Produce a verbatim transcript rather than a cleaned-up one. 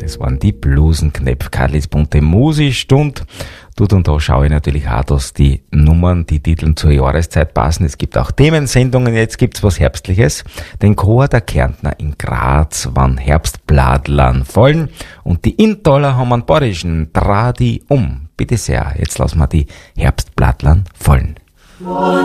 Das waren die Blusenknäpf. Karlis bunte Musikstunde. Tut und da schaue ich natürlich auch, dass die Nummern, die Titel zur Jahreszeit passen. Es gibt auch Themensendungen. Jetzt gibt's was Herbstliches. Den Chor der Kärntner in Graz, wann Herbstbladlern fallen. Und die Intaler haben einen badischen Tradi um. Bitte sehr, jetzt lassen wir die Herbstbladlern fallen.